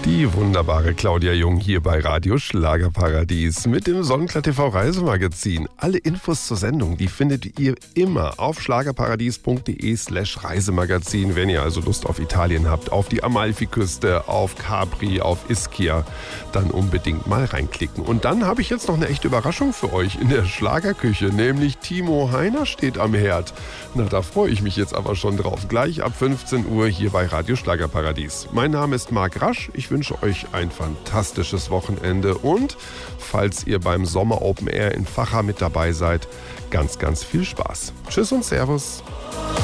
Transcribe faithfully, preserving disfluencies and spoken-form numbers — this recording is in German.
Die wunderbare Claudia Jung hier bei Radio Schlagerparadies mit dem Sonnenklar T V Reisemagazin. Alle Infos zur Sendung, die findet ihr immer auf schlagerparadies.de slash Reisemagazin. Wenn ihr also Lust auf Italien habt, auf die Amalfiküste, auf Capri, auf Ischia, dann unbedingt mal reinklicken. Und dann habe ich jetzt noch eine echte Überraschung für euch in der Schlagerküche, nämlich Timo Heiner steht am Herd. Na, da freue ich mich jetzt aber schon drauf. Gleich ab fünfzehn Uhr hier bei Radio Schlagerparadies. Mein Name ist Marc Rasch. Ich wünsche euch ein fantastisches Wochenende und falls ihr beim Sommer Open Air in Facha mit dabei seid, ganz, ganz viel Spaß. Tschüss und Servus.